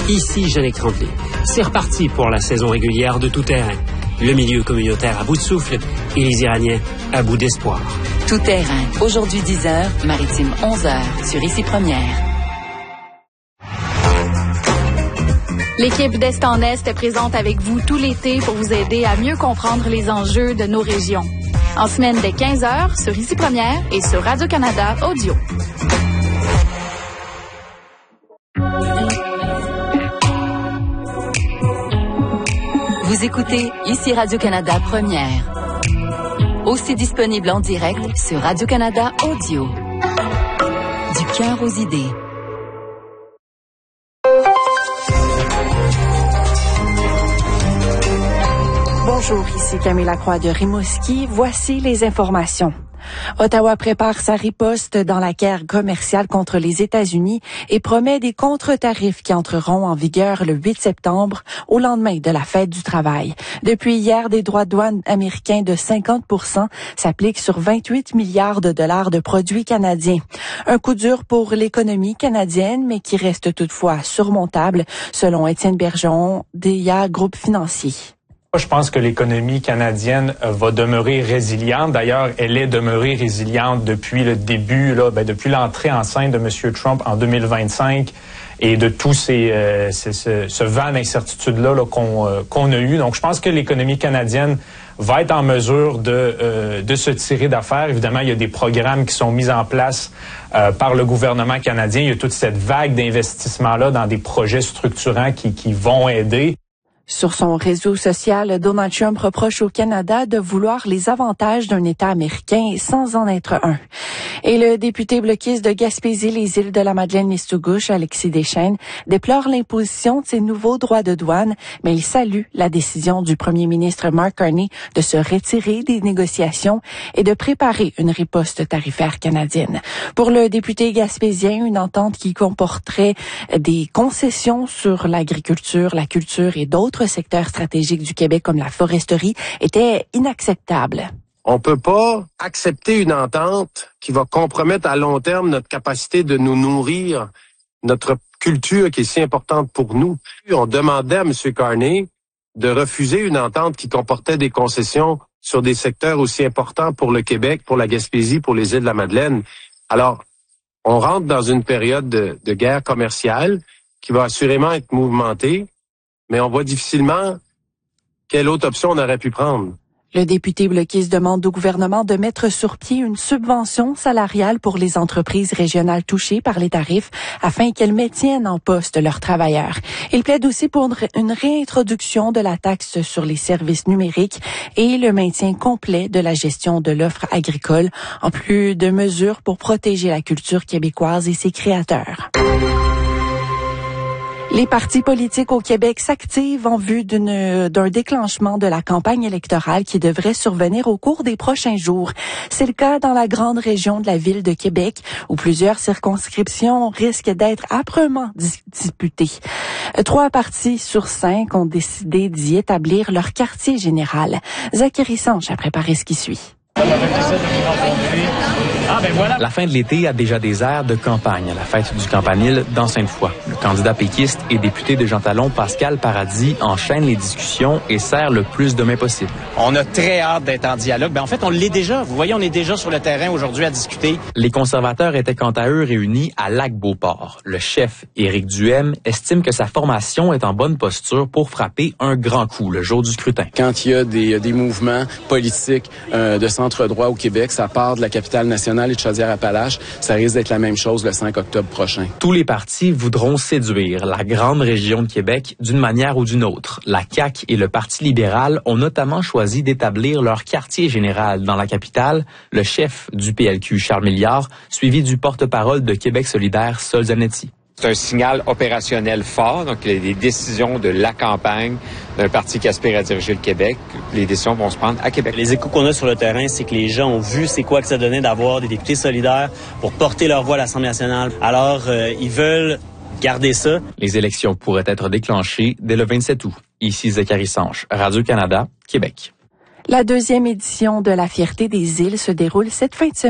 Ici Jeannick Tremblay. C'est reparti pour la saison régulière de Tout Terrain. Le milieu communautaire à bout de souffle et les Iraniens à bout d'espoir. Tout Terrain. Aujourd'hui 10h, Maritime 11h sur Ici Première. L'équipe d'Est en Est est présente avec vous tout l'été pour vous aider à mieux comprendre les enjeux de nos régions. En semaine dès 15h sur Ici Première et sur Radio-Canada Audio. Vous écoutez Ici Radio-Canada Première. Aussi disponible en direct sur Radio-Canada Audio. Du cœur aux idées. Bonjour, ici Camille Lacroix de Rimouski. Voici les informations. Ottawa prépare sa riposte dans la guerre commerciale contre les États-Unis et promet des contre-tarifs qui entreront en vigueur le 8 septembre, au lendemain de la fête du travail. Depuis hier, des droits de douane américains de 50% s'appliquent sur 28 milliards de dollars de produits canadiens. Un coup dur pour l'économie canadienne, mais qui reste toutefois surmontable, selon Étienne Bergeron, d'EIA Groupe Financier. Je pense que l'économie canadienne va demeurer résiliente. D'ailleurs, elle est demeurée résiliente depuis le début, depuis l'entrée en scène de M. Trump en 2025 et de tous ce vent d'incertitude-là qu'on a eu. Donc, je pense que l'économie canadienne va être en mesure de se tirer d'affaire. Évidemment, il y a des programmes qui sont mis en place par le gouvernement canadien. Il y a toute cette vague d'investissements-là dans des projets structurants qui vont aider. Sur son réseau social, Donald Trump reproche au Canada de vouloir les avantages d'un État américain sans en être un. Et le député bloquiste de Gaspésie, les îles de la Madeleine-Listowgauche, Alexis Deschênes, déplore l'imposition de ces nouveaux droits de douane, mais il salue la décision du premier ministre Mark Carney de se retirer des négociations et de préparer une riposte tarifaire canadienne. Pour le député gaspésien, une entente qui comporterait des concessions sur l'agriculture, la culture et d'autres secteurs stratégiques du Québec comme la foresterie était inacceptable. On peut pas accepter une entente qui va compromettre à long terme notre capacité de nous nourrir, notre culture qui est si importante pour nous. On demandait à M. Carney de refuser une entente qui comportait des concessions sur des secteurs aussi importants pour le Québec, pour la Gaspésie, pour les îles de la Madeleine. Alors, on rentre dans une période de guerre commerciale qui va assurément être mouvementée, mais on voit difficilement quelle autre option on aurait pu prendre. Le député bloquiste demande au gouvernement de mettre sur pied une subvention salariale pour les entreprises régionales touchées par les tarifs afin qu'elles maintiennent en poste leurs travailleurs. Il plaide aussi pour une réintroduction de la taxe sur les services numériques et le maintien complet de la gestion de l'offre agricole, en plus de mesures pour protéger la culture québécoise et ses créateurs. Les partis politiques au Québec s'activent en vue d'un déclenchement de la campagne électorale qui devrait survenir au cours des prochains jours. C'est le cas dans la grande région de la ville de Québec, où plusieurs circonscriptions risquent d'être âprement disputées. 3 partis sur 5 ont décidé d'y établir leur quartier général. Zachary Sanche a préparé ce qui suit. La fin de l'été a déjà des airs de campagne à la fête du Campanile dans Sainte-Foy. Le candidat péquiste et député de Jean Talon, Pascal Paradis, enchaîne les discussions et serre le plus de main possible. On a très hâte d'être en dialogue. En fait, on l'est déjà. Vous voyez, on est déjà sur le terrain aujourd'hui à discuter. Les conservateurs étaient quant à eux réunis à Lac-Beauport. Le chef, Éric Duhem, estime que sa formation est en bonne posture pour frapper un grand coup le jour du scrutin. Quand il y a des mouvements politiques de centre-droit au Québec, ça part de la capitale nationale et de Chaudière-Appalaches, ça risque d'être la même chose le 5 octobre prochain. Tous les partis voudront séduire la grande région de Québec d'une manière ou d'une autre. La CAQ et le Parti libéral ont notamment choisi d'établir leur quartier général dans la capitale, le chef du PLQ, Charles Milliard, suivi du porte-parole de Québec solidaire, Sol Zanetti. C'est un signal opérationnel fort, donc les décisions de la campagne d'un parti qui aspire à diriger le Québec, les décisions vont se prendre à Québec. Les échos qu'on a sur le terrain, c'est que les gens ont vu c'est quoi que ça donnait d'avoir des députés solidaires pour porter leur voix à l'Assemblée nationale. Alors, ils veulent garder ça. Les élections pourraient être déclenchées dès le 27 août. Ici Zachary Sanche, Radio-Canada, Québec. La 2e édition de la Fierté des îles se déroule cette fin de semaine.